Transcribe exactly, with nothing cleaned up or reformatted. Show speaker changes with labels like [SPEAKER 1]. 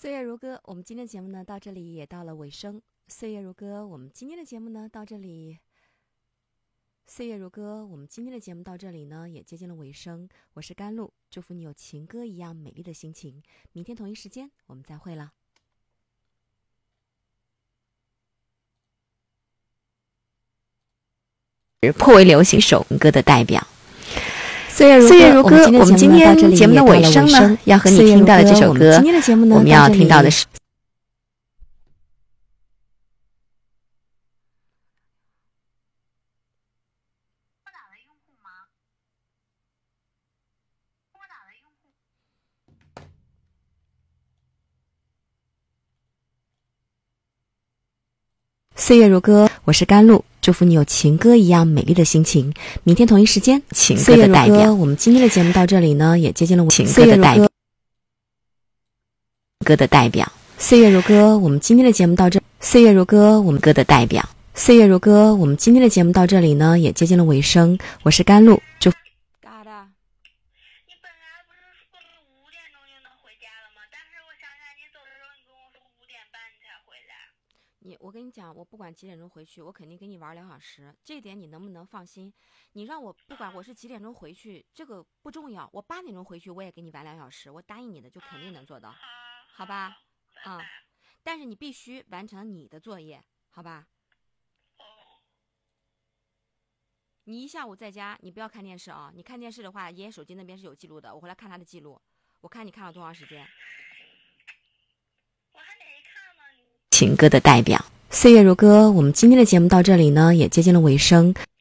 [SPEAKER 1] 岁月如歌，我们今天的节目呢到这里也到了尾声。岁月如歌，我们今天的节目呢到这里。岁月如歌，我们今天的节目到这里呢也接近了尾声。我是甘露，祝福你有情歌一样美丽的心情。明天同一时间我们再会了。颇为流行首歌的代表。岁月如歌，岁月如歌，我们今天节目的尾声呢，要和你听到的这首歌，我们要听到的是。岁月如歌，我是甘露，祝福你有情歌一样美丽的心情。明天同一时间，情歌的代表。我们今天的节目到这里呢，也接近了情歌的代表。歌的代表。岁月如歌，我们今天的节目到这。岁月如歌，我们歌的代表。岁月如歌，我们今天的节目到这里呢，也接近了尾声。我是甘露，祝福。
[SPEAKER 2] 嘎的。你本来不是说是五点钟就能回家了吗？但是我想起来你走的时候，你跟我说五点半你才回来。
[SPEAKER 1] 你，我跟你讲，我不管几点钟回去，我肯定给你玩两小时，这点你能不能放心？你让我不管我是几点钟回去，这个不重要。我八点钟回去，我也给你玩两小时，我答应你的，就肯定能做到，
[SPEAKER 2] 好，
[SPEAKER 1] 好吧？啊、嗯，但是你必须完成你的作业，好吧？你一下午在家，你不要看电视啊！你看电视的话，爷爷手机那边是有记录的，我回来看他的记录，我看你看了多长时间。
[SPEAKER 2] 我还没看呢。
[SPEAKER 1] 情歌的代表。岁月如歌，我们今天的节目到这里呢，也接近了尾声。